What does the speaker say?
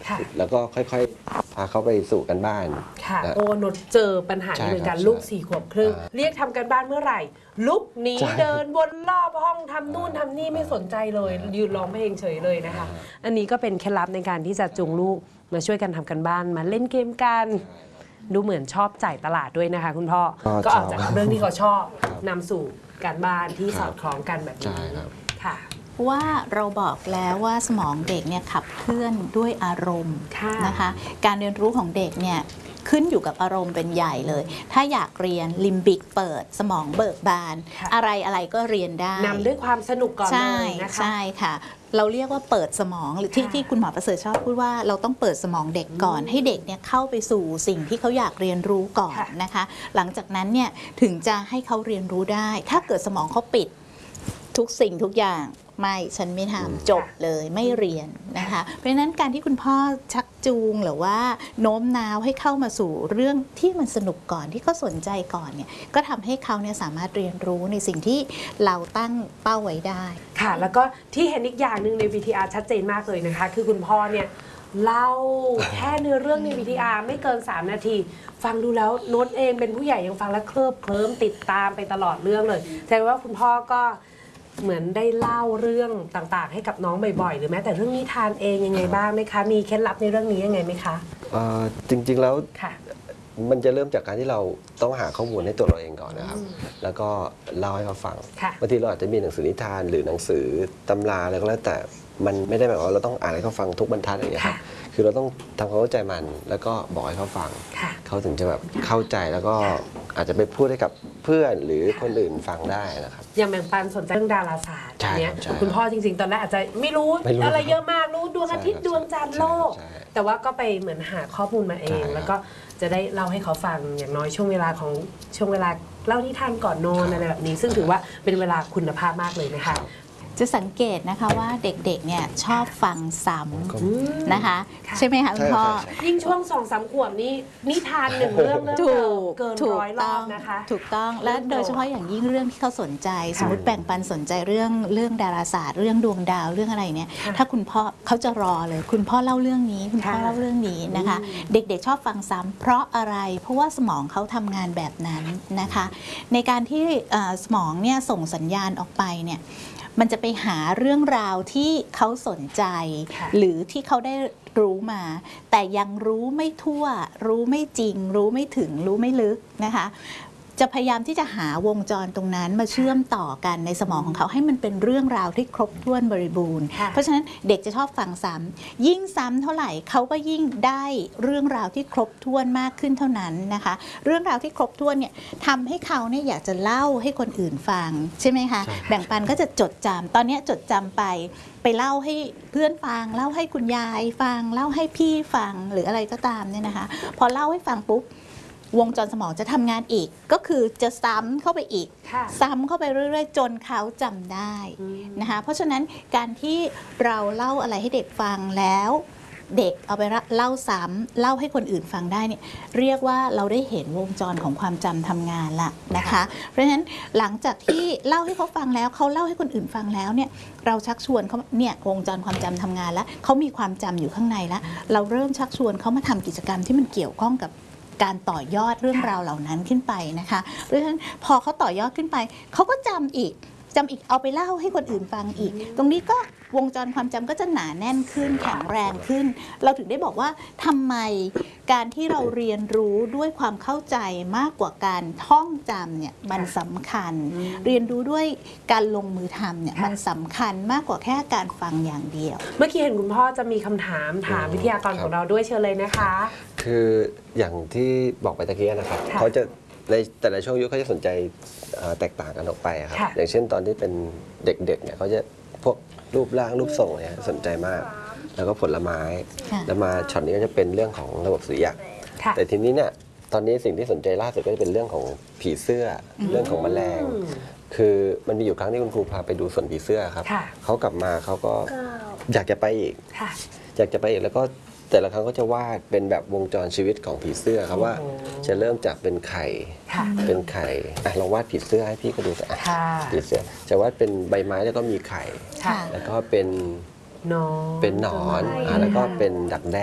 แล้วก็ค่อยๆพาเขาไปสู่กันบ้านค่ะโอ้นดเจอปัญหาเหมือนกันลูก4 ขวบครึ่งเรียกทำกันบ้านเมื่อไหร่ลุกหนีเดินวนรอบห้องทำนู่นทำนี่ไม่สนใจเลยยืนร้องเพลงเฉยเลยนะคะอันนี้ก็เป็นเคล็ดลับในการที่จะจูงลูกมาช่วยกันทำกันบ้านมาเล่นเกมกันดูเหมือนชอบจ่ายตลาดด้วยนะคะคุณพ่อก็ออกจากเรื่องที่เขาชอบนำสู่การบ้านที่สอดคล้องกันแบบนี้ค่ะว่าเราบอกแล้วว่าสมองเด็กเนี่ยขับเคลื่อนด้วยอารมณ์นะคะการเรียนรู้ของเด็กเนี่ยขึ้นอยู่กับอารมณ์เป็นใหญ่เลยถ้าอยากเรียนลิมบิกเปิดสมองเบิกบานอะไรก็เรียนได้นำด้วยความสนุกก่อนเลยนะคะใช่ค่ะเราเรียกว่าเปิดสมองหรือที่คุณหมอประเสริฐชอบพูดว่าเราต้องเปิดสมองเด็กก่อนให้เด็กเนี่ยเข้าไปสู่สิ่งที่เขาอยากเรียนรู้ก่อนนะคะหลังจากนั้นเนี่ยถึงจะให้เขาเรียนรู้ได้ถ้าเกิดสมองเขาปิดทุกสิ่งทุกอย่างไม่ฉันไม่ทำจบเลยไม่เรียนนะคะเพราะฉะนั้นการที่คุณพ่อชักจูงหรือว่าโน้มน้าวให้เข้ามาสู่เรื่องที่มันสนุกก่อนที่เขาสนใจก่อนเนี่ยก็ทำให้เขาเนี่ยสามารถเรียนรู้ในสิ่งที่เราตั้งเป้าไว้ได้ค่ะแล้วก็ที่เห็นอีกอย่างหนึ่งใน VTR ชัดเจนมากเลยนะคะคือคุณพ่อเนี่ยเล่าแค่เนื้อเรื่องใน VTR ไม่เกิน3 นาทีฟังดูแล้วโน้ตเองเป็นผู้ใหญ่ยังฟังแล้วเคลิ้มติดตามไปตลอดเรื่องเลยแสดงว่าคุณพ่อก็เหมือนได้เล่าเรื่องต่างๆให้กับน้องบ่อยๆหรือแม้แต่เรื่องนิทานเองยังไงบ้างไหมคะมีเคล็ดลับในเรื่องนี้ยังไงไหมคะจริงๆแล้วมันจะเริ่มจากการที่เราต้องหาข้อมูลให้ตัวเราเองก่อนนะครับแล้วก็เล่าให้เขาฟังบางทีเราอาจจะมีหนังสือนิทานหรือหนังสือตำราอะไรก็แล้วแต่มันไม่ได้หมายความว่าเราต้องอ่านให้เขาฟังทุกบรรทัดอะไรอย่างเงี้ยครับคือเราต้องทำความเข้าใจมันแล้วก็บอกให้เขาฟังเขาถึงจะแบบเข้าใจแล้วก็อาจจะไปพูดให้กับเพื่อนหรือคนอื่นฟังได้นะครับอย่างแบ่งปันสนใจเรื่องดาราศาสตร์เนี้ยคุณพ่อจริงๆตอนแรกอาจจะไม่รู้อะไรเยอะมากรู้ดวงอาทิตย์ดวงจันทร์โลกแต่ว่าก็ไปเหมือนหาข้อมูลมาเองแล้วก็จะได้เล่าให้เขาฟังอย่างน้อยช่วงเวลาเล่านิทานก่อนนอนอะไรแบบนี้ซึ่งถือว่าเป็นเวลาคุณภาพมากเลยนะคะจะสังเกตนะคะว่าเด็กๆเนี่ยชอบฟังซ้ำนะคะใช่ไหมคะคุณพ่อยิ่งช่วง2-3 ขวบนี้นิทาน1 เรื่องเกิน100 รอบนะคะถูกต้องและโดยเฉพาะอย่างยิ่งเรื่องที่เขาสนใจสมมติแบ่งปันสนใจเรื่องดาราศาสตร์เรื่องดวงดาวเรื่องอะไรเนี่ยถ้าคุณพ่อเขาจะรอเลยคุณพ่อเล่าเรื่องนี้คุณพ่อเล่าเรื่องนี้นะคะเด็กๆชอบฟังซ้ำเพราะอะไรเพราะว่าสมองเขาทำงานแบบนั้นนะคะในการที่สมองเนี่ยส่งสัญญาณออกไปเนี่ยมันจะไปหาเรื่องราวที่เขาสนใจหรือที่เขาได้รู้มาแต่ยังรู้ไม่ทั่วรู้ไม่จริงรู้ไม่ถึงรู้ไม่ลึกนะคะจะพยายามที่จะหาวงจรตรงนั้นมาเชื่อมต่อกันในสมองของเขาให้มันเป็นเรื่องราวที่ครบถ้วนบริบูรณ์เพราะฉะนั้นเด็กจะชอบฟังซ้ำยิ่งซ้ำเท่าไหร่เขาก็ยิ่งได้เรื่องราวที่ครบถ้วนมากขึ้นเท่านั้นนะคะเรื่องราวที่ครบถ้วนเนี่ยทำให้เขาเนี่ยอยากจะเล่าให้คนอื่นฟังใช่ไหมคะแบ่งปันก็จะจดจำตอนนี้จดจำไปเล่าให้เพื่อนฟังเล่าให้คุณยายฟังเล่าให้พี่ฟังหรืออะไรก็ตามเนี่ยนะคะพอเล่าให้ฟังปุ๊บวงจรสมองจะทำงานอีกก็คือจะซ้ำเข้าไปอีกซ้ำเข้าไปเรื่อยๆจนเขาจำได้นะคะเพราะฉะนั้นการที่เราเล่าอะไรให้เด็กฟังแล้วเด็กเอาไปเล่าซ้ำเล่าให้คนอื่นฟังได้เนี่ยเรียกว่าเราได้เห็นวงจรของความจำทำงานละนะคะเพราะฉะนั้นหลังจากที่เล่าให้เขาฟังแล้วเขาเล่าให้คนอื่นฟังแล้วเนี่ยเราชักชวนเขาเนี่ยวงจรความจำทำงานแล้วเขามีความจำอยู่ข้างในแล้วเราเริ่มชักชวนเขามาทำกิจกรรมที่มันเกี่ยวข้องกับการต่อยอดเรื่องราวเหล่านั้นขึ้นไปนะคะเพราะฉะนั้นพอเขาต่อยอดขึ้นไปเขาก็จำอีกเอาไปเล่าให้คนอื่นฟังอีกตรงนี้ก็วงจรความจำก็จะหนาแน่นขึ้นแข็งแรงขึ้นเราถึงได้บอกว่าทำไมการที่เราเรียนรู้ด้วยความเข้าใจมากกว่าการท่องจำเนี่ยมันสำคัญเรียนรู้ด้วยการลงมือทำเนี่ยมันสำคัญมากกว่าแค่การฟังอย่างเดียวเมื่อกี้เห็นคุณพ่อจะมีคำถามวิทยากรของเราด้วยเชิญเลยนะคะคืออย่างที่บอกไปตะกี้นะครับเขาจะในแต่ละช่วงอายุเขาจะสนใจแตกต่างกันออกไปครับอย่างเช่นตอนที่เป็นเด็กๆเนี่ยเขาจะพวกรูปร่างรูปทรงเนี่ยสนใจมากแล้วก็ผลไม้แล้วมาช็อตนี้ก็จะเป็นเรื่องของระบบสุริยะแต่ทีนี้เนี่ยตอนนี้สิ่งที่สนใจล่าสุดก็จะเป็นเรื่องของผีเสื้อเรื่องของแมลงคือมันมีอยู่ครั้งที่คุณครูพาไปดูสวนผีเสื้อครับเขากลับมาเขาก็อยากจะไปอีกแล้วก็แต่ละครั้งก็จะวาดเป็นแบบวงจรชีวิตของผีเสื้อครับว่าจะเริ่มจากเป็นไข่ลองวาดผีเสื้อให้พี่ก็ดูสิผีเสื้อจะวาดเป็นใบไม้แล้วก็มีไข่แล้วก็เป็นหนอนแล้วก็เป็นดักแด้